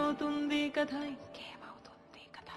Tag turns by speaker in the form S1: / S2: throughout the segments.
S1: ఇంకేమవుతుంది కథ ఇంకేమవుతుంది కథ.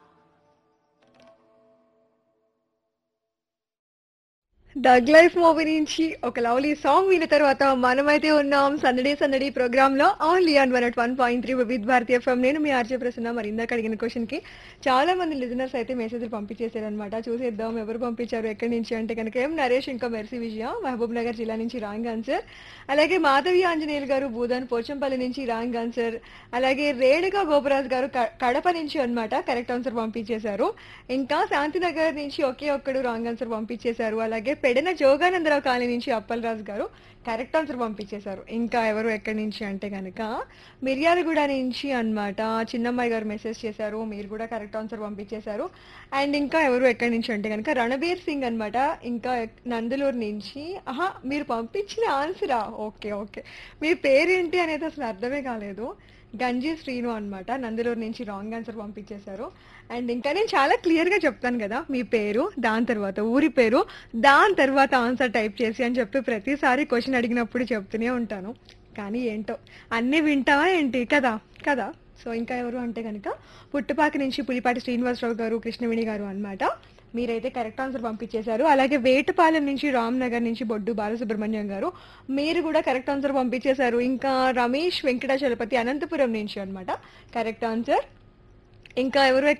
S2: Doug life movie నుంచి ఒక లవ్లీ సాంగ్ విన్న తర్వాత మనమైతే ఉన్నాం సందడి సందడి ప్రోగ్రామ్ లో only on 101.3 Vividh Bharatiya FM. నేను మీ ఆర్జే ప్రసన్న. మరి ఇందాక అడిగిన క్వశ్చన్ కి చాలా మంది లిజనర్స్ అయితే మెసేజ్లు పంపించేశారనమాట. చూసేద్దాం ఎవరు పంపించారు ఎక్కడి నుంచి అంటే కనుక ఎం నరేష్ ఇంకా మెర్సీ విజయ మహబూబ్ నగర్ జిల్లా నుంచి రాంగ్ ఆన్సర్. అలాగే మాధవి ఆంజనేయులు గారు భూదాన్ పోచంపల్లి నుంచి రాంగ్ ఆన్సర్. అలాగే రేణుగా గోపరాజ్ గారు కడప నుంచి అన్నమాట కరెక్ట్ ఆన్సర్ పంపించేశారు. ఇంకా శాంతినగర్ నుంచి ఒకే ఒక్కడు రాంగ్ ఆన్సర్ పంపించేశారు. అలాగే పెడన జోగానందరావు కాలనీ నుంచి అప్పలరాజు గారు కరెక్ట్ ఆన్సర్ పంపించేశారు. ఇంకా ఎవరు ఎక్కడి నుంచి అంటే కనుక మిర్యాలగూడ నుంచి అన్నమాట చిన్నమ్మాయి గారు మెసేజ్ చేశారు. మీరు కూడా కరెక్ట్ ఆన్సర్ పంపించేశారు. అండ్ ఇంకా ఎవరు ఎక్కడి నుంచి అంటే కనుక రణబీర్ సింగ్ అన్నమాట ఇంకా నందులూరు నుంచి. ఆహా, మీరు పంపించిన ఆన్సరా? ఓకే ఓకే, మీ పేరేంటి అనేది అసలు అర్థమే కాలేదు. గంజి శ్రీను అన్నమాట నందులూరు నుంచి రాంగ్ ఆన్సర్ పంపించేశారు. అండ్ ఇంకా నేను చాలా క్లియర్ గా చెప్తాను కదా, మీ పేరు దాని తర్వాత ఊరి పేరు దాని తర్వాత ఆన్సర్ టైప్ చేసి అని చెప్పి ప్రతిసారి క్వశ్చన్ అడిగినప్పుడు చెప్తూనే ఉంటాను. కానీ ఏంటో అన్నీ వింటావా ఏంటి కదా కదా. సో ఇంకా ఎవరు అంటే కనుక పుట్టుపాక నుంచి పులిపాటి శ్రీనివాసరావు గారు కృష్ణవేణి గారు అన్నమాట. మీరైతే కరెక్ట్ ఆన్సర్ పంపించేశారు. అలాగే వేటపాలెం నుంచి రామ్ నగర్ నుంచి బొడ్డు బాలసుబ్రహ్మణ్యం గారు మీరు కూడా కరెక్ట్ ఆన్సర్ పంపించేశారు. ఇంకా రమేష్ వెంకటాచలపతి అనంతపురం నుంచి అన్నమాట కరెక్ట్ ఆన్సర్. ఇంకా ఎవరు